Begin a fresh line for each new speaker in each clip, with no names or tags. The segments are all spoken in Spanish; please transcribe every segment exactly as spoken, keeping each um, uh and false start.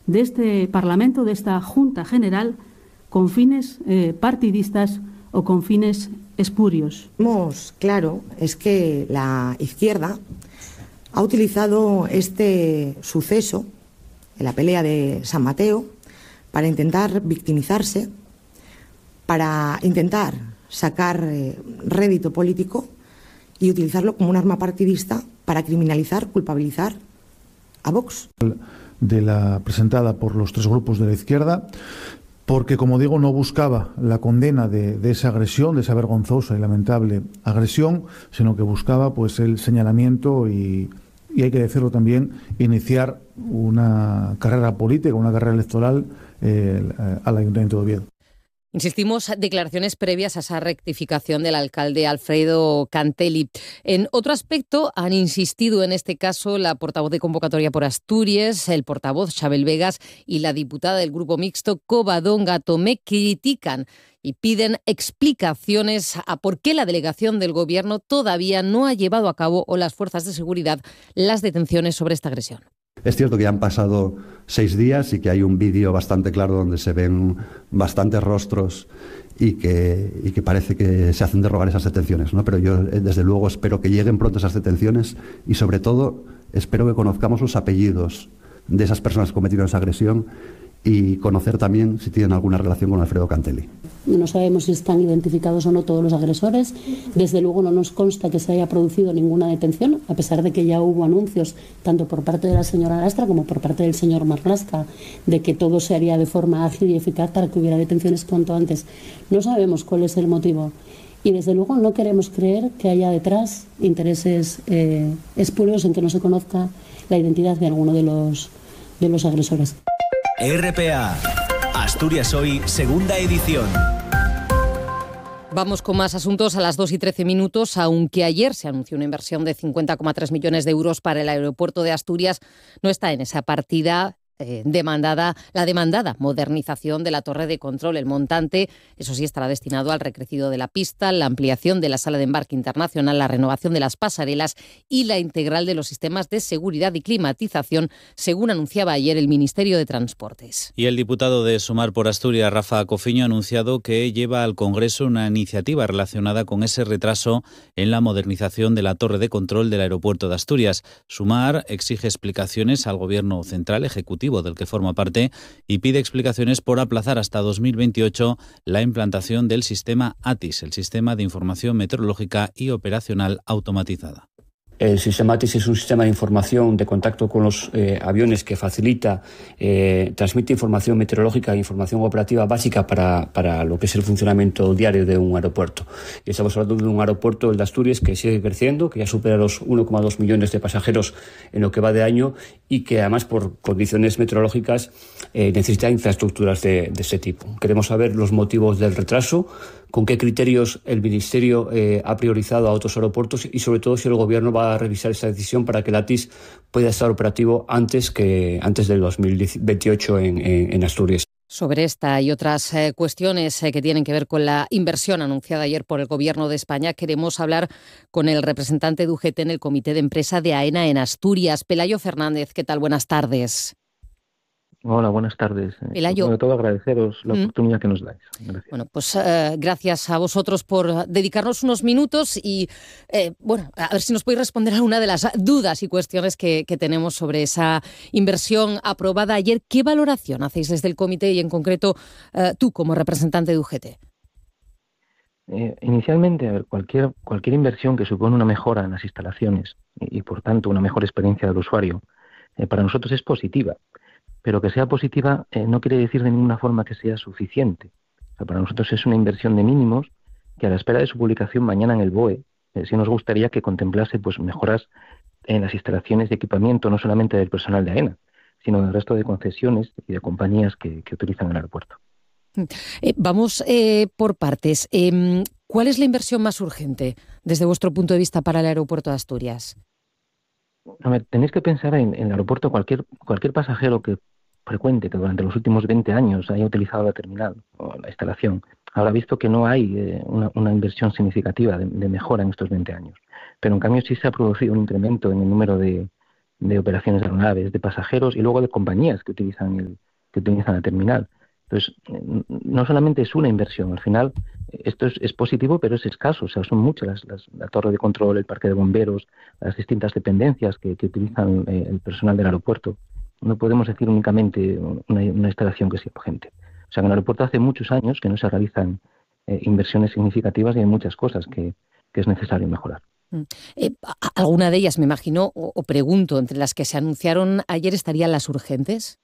de este Parlamento, de esta Junta General, con fines eh, partidistas o con fines espurios.
Vemos claro es que la izquierda ha utilizado este suceso, en la pelea de San Mateo, para intentar victimizarse, para intentar sacar eh, rédito político y utilizarlo como un arma partidista para criminalizar, culpabilizar a Vox.
De la presentada por los tres grupos de la izquierda, porque, como digo, no buscaba la condena de, de esa agresión, de esa vergonzosa y lamentable agresión, sino que buscaba pues el señalamiento y, y hay que decirlo también, iniciar una carrera política, una carrera electoral eh, al Ayuntamiento de Oviedo.
Insistimos, declaraciones previas a esa rectificación del alcalde Alfredo Cantelli. En otro aspecto, han insistido en este caso la portavoz de Convocatoria por Asturias, el portavoz Xabel Vegas y la diputada del Grupo Mixto Covadonga Tomé, critican y piden explicaciones a por qué la delegación del Gobierno todavía no ha llevado a cabo, o las fuerzas de seguridad, las detenciones sobre esta agresión.
Es cierto que ya han pasado seis días y que hay un vídeo bastante claro donde se ven bastantes rostros y que, y que parece que se hacen de rogar esas detenciones, ¿no? Pero yo, desde luego, espero que lleguen pronto esas detenciones y, sobre todo, espero que conozcamos los apellidos de esas personas que cometieron esa agresión y conocer también si tienen alguna relación con Alfredo Cantelli.
No sabemos si están identificados o no todos los agresores. Desde luego no nos consta que se haya producido ninguna detención, a pesar de que ya hubo anuncios, tanto por parte de la señora Lastra como por parte del señor Marlaska, de que todo se haría de forma ágil y eficaz para que hubiera detenciones cuanto antes. No sabemos cuál es el motivo. Y desde luego no queremos creer que haya detrás intereses eh, espurios en que no se conozca la identidad de alguno de los, de los agresores.
R P A, Asturias Hoy, segunda edición.
Vamos con más asuntos a las dos y trece minutos. Aunque ayer se anunció una inversión de cincuenta coma tres millones de euros para el aeropuerto de Asturias, no está en esa partida eh, demandada la demandada modernización de la torre de control. El montante, eso sí, estará destinado al recrecido de la pista, la ampliación de la sala de embarque internacional, la renovación de las pasarelas y la integral de los sistemas de seguridad y climatización, según anunciaba ayer el Ministerio de Transportes.
Y el diputado de Sumar por Asturias, Rafa Cofiño, ha anunciado que lleva al Congreso una iniciativa relacionada con ese retraso en la modernización de la torre de control del aeropuerto de Asturias. Sumar exige explicaciones al Gobierno central ejecutivo del que forma parte y pide explicaciones por aplazar hasta dos mil veintiocho la implantación del sistema A T I S, el Sistema de Información Meteorológica y Operacional Automatizada.
El sistema A T I S es un sistema de información de contacto con los eh, aviones que facilita, eh, transmite información meteorológica e información operativa básica para, para lo que es el funcionamiento diario de un aeropuerto. Y estamos hablando de un aeropuerto, el de Asturias, que sigue creciendo, que ya supera los uno coma dos millones de pasajeros en lo que va de año y que además por condiciones meteorológicas eh, necesita infraestructuras de, de este tipo. Queremos saber los motivos del retraso, con qué criterios el Ministerio eh, ha priorizado a otros aeropuertos y sobre todo si el Gobierno va a revisar esta decisión para que el A T I S pueda estar operativo antes que antes del dos mil veintiocho en, en, en Asturias.
Sobre esta y otras eh, cuestiones eh, que tienen que ver con la inversión anunciada ayer por el Gobierno de España, queremos hablar con el representante de U G T en el Comité de Empresa de AENA en Asturias, Pelayo Fernández. ¿Qué tal? Buenas tardes.
Hola, buenas tardes.
Pelayo.
Sobre todo agradeceros la
mm.
oportunidad que nos dais. Gracias.
Bueno, pues eh, gracias a vosotros por dedicarnos unos minutos y, eh, bueno, a ver si nos podéis responder a una de las dudas y cuestiones que, que tenemos sobre esa inversión aprobada ayer. ¿Qué valoración hacéis desde el comité y, en concreto, eh, tú como representante de U G T?
Eh, inicialmente, a ver, cualquier, cualquier inversión que supone una mejora en las instalaciones y, y por tanto, una mejor experiencia del usuario, eh, para nosotros es positiva. Pero que sea positiva eh, no quiere decir de ninguna forma que sea suficiente. O sea, para nosotros es una inversión de mínimos que a la espera de su publicación mañana en el B O E, eh, sí nos gustaría que contemplase pues mejoras en las instalaciones de equipamiento, no solamente del personal de AENA, sino del resto de concesiones y de compañías que, que utilizan el aeropuerto.
Eh, vamos eh, por partes. Eh, ¿Cuál es la inversión más urgente desde vuestro punto de vista para el aeropuerto de Asturias?
A ver, tenéis que pensar en, en el aeropuerto, cualquier, cualquier pasajero que frecuente que durante los últimos veinte años haya utilizado la terminal o la instalación, habrá visto que no hay eh, una, una inversión significativa de, de mejora en estos veinte años. Pero en cambio sí se ha producido un incremento en el número de, de operaciones de aeronaves, de pasajeros y luego de compañías que utilizan el, que utilizan la terminal. Entonces, no solamente es una inversión, al final esto es, es positivo, pero es escaso. O sea, son muchas las, las, la torre de control, el parque de bomberos, las distintas dependencias que, que utilizan eh, el personal del aeropuerto. No podemos decir únicamente una, una instalación que sea urgente. O sea, en el aeropuerto hace muchos años que no se realizan eh, inversiones significativas y hay muchas cosas que, que es necesario mejorar.
Eh, ¿Alguna de ellas, me imagino, o, o pregunto, entre las que se anunciaron ayer estarían las urgentes?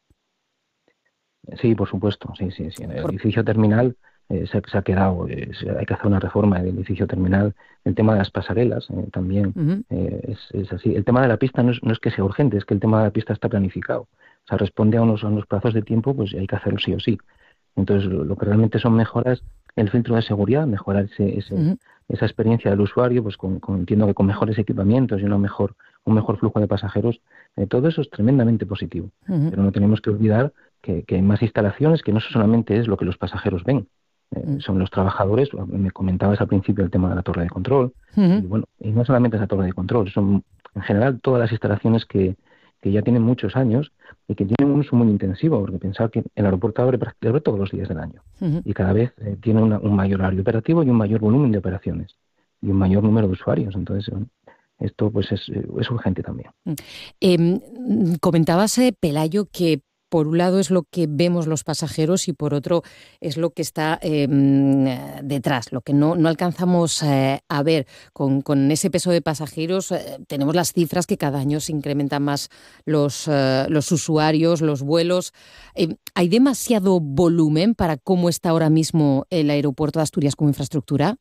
Sí, por supuesto, sí, sí, sí. El edificio terminal eh, se, se ha quedado, eh, se, hay que hacer una reforma del edificio terminal. El tema de las pasarelas eh, también uh-huh. eh, es, es así. El tema de la pista no es, no es que sea urgente, es que el tema de la pista está planificado. O sea, responde a unos, a unos plazos de tiempo, pues hay que hacerlo sí o sí. Entonces, lo, lo que realmente son mejoras, el filtro de seguridad, mejorar ese, ese, uh-huh. esa experiencia del usuario, pues con, con, entiendo que con mejores equipamientos y una mejor, un mejor flujo de pasajeros, eh, todo eso es tremendamente positivo. Uh-huh. Pero no tenemos que olvidar Que, que hay más instalaciones, que no solamente es lo que los pasajeros ven, eh, mm. son los trabajadores. Me comentabas al principio el tema de la torre de control, uh-huh. y bueno, y no solamente esa torre de control, son en general todas las instalaciones que, que ya tienen muchos años y que tienen un uso muy intensivo, porque pensar que el aeropuerto abre, abre todos los días del año uh-huh. y cada vez eh, tiene una, un mayor horario operativo y un mayor volumen de operaciones y un mayor número de usuarios. Entonces, bueno, esto pues es, es urgente también.
Eh, comentabas, eh, Pelayo, que por un lado es lo que vemos los pasajeros y por otro es lo que está eh, detrás, lo que no, no alcanzamos eh, a ver. Con, con ese peso de pasajeros eh, tenemos las cifras que cada año se incrementan más los, eh, los usuarios, los vuelos. Eh, ¿Hay demasiado volumen para cómo está ahora mismo el aeropuerto de Asturias como infraestructura?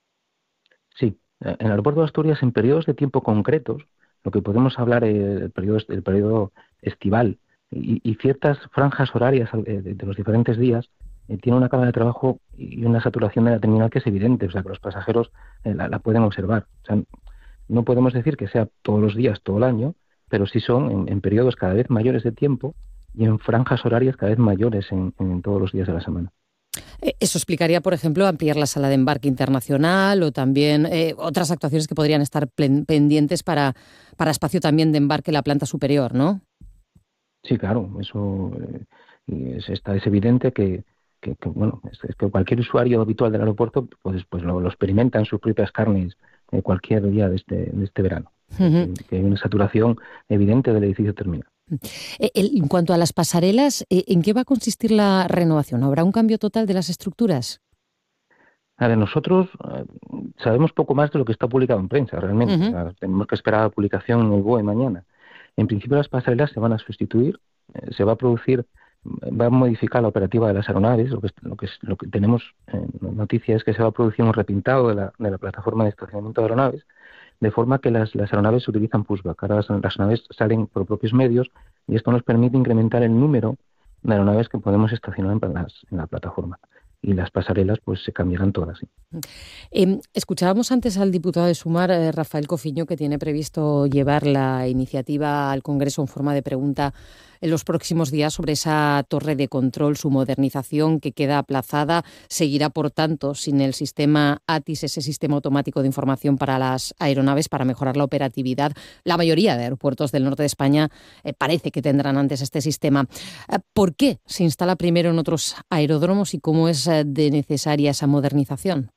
Sí, en el aeropuerto de Asturias en periodos de tiempo concretos, lo que podemos hablar es el periodo, el periodo estival, Y, y ciertas franjas horarias de, de los diferentes días eh, tiene una carga de trabajo y una saturación de la terminal que es evidente, o sea, que los pasajeros eh, la, la pueden observar. O sea, no podemos decir que sea todos los días, todo el año, pero sí son en, en periodos cada vez mayores de tiempo y en franjas horarias cada vez mayores en, en todos los días de la semana.
Eso explicaría, por ejemplo, ampliar la sala de embarque internacional o también eh, otras actuaciones que podrían estar pendientes para, para espacio también de embarque en la planta superior, ¿no?
Sí, claro, eso eh, es, está, es evidente que, que, que bueno, es, es que cualquier usuario habitual del aeropuerto pues, pues lo, lo experimenta en sus propias carnes eh, cualquier día de este, de este verano. Uh-huh. que, que hay una saturación evidente del edificio terminal.
En cuanto a las pasarelas, ¿en qué va a consistir la renovación? ¿Habrá un cambio total de las estructuras?
A ver, nosotros eh, sabemos poco más de lo que está publicado en prensa, realmente. Uh-huh. O sea, tenemos que esperar a la publicación en el B O E mañana. En principio las pasarelas se van a sustituir, eh, se va a producir, va a modificar la operativa de las aeronaves. Lo que, lo que, lo que tenemos eh, noticia es que se va a producir un repintado de la, de la plataforma de estacionamiento de aeronaves, de forma que las, las aeronaves se utilizan pushback. Ahora las, las naves salen por propios medios y esto nos permite incrementar el número de aeronaves que podemos estacionar en, las, en la plataforma. Y las pasarelas pues se cambiarán todas. ¿Sí?
Eh, escuchábamos antes al diputado de Sumar, eh, Rafael Cofiño, que tiene previsto llevar la iniciativa al Congreso en forma de pregunta en los próximos días sobre esa torre de control, su modernización que queda aplazada. Seguirá, por tanto, sin el sistema A T I S, ese sistema automático de información para las aeronaves, para mejorar la operatividad. La mayoría de aeropuertos del norte de España eh, parece que tendrán antes este sistema. Eh, ¿Por qué se instala primero en otros aeródromos y cómo es eh, de necesaria esa modernización?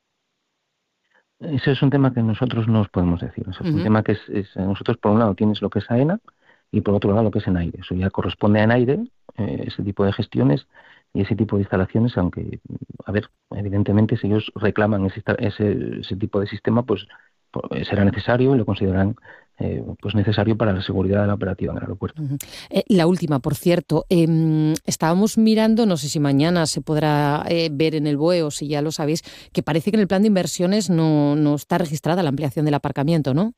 Ese es un tema que nosotros no os podemos decir. O sea, es uh-huh. un tema que es, es, nosotros, por un lado, tienes lo que es AENA, y por otro lado lo que es en aire. Eso ya corresponde a en aire, eh, ese tipo de gestiones y ese tipo de instalaciones, aunque, a ver, evidentemente si ellos reclaman ese, ese, ese tipo de sistema, pues, pues será necesario y lo considerarán eh, pues necesario para la seguridad de la operativa en el aeropuerto.
Uh-huh. Eh, la última, por cierto, eh, estábamos mirando, no sé si mañana se podrá eh, ver en el B O E o si ya lo sabéis, que parece que en el plan de inversiones no, no está registrada la ampliación del aparcamiento, ¿no?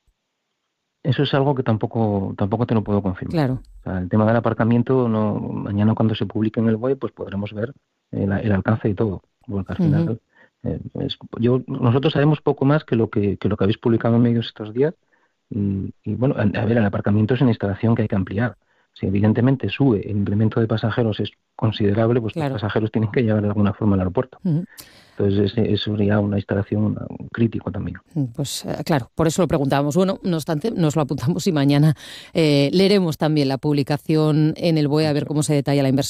Eso es algo que tampoco tampoco te lo puedo confirmar.
Claro.
O sea, el tema del aparcamiento, no, mañana cuando se publique en el B O E, pues podremos ver el, el alcance y todo. Porque al final, uh-huh. eh, es, yo, nosotros sabemos poco más que lo que, que lo que habéis publicado en medios estos días. Y, y bueno, a, a ver, el aparcamiento es una instalación que hay que ampliar. Si evidentemente sube el incremento de pasajeros es considerable, pues claro. Los pasajeros tienen que llegar de alguna forma al aeropuerto. Uh-huh. Entonces, eso sería una instalación crítico también.
Pues eh, claro, por eso lo preguntábamos. Bueno, no obstante, nos lo apuntamos y mañana eh, leeremos también la publicación en el B O E a ver cómo se detalla la inversión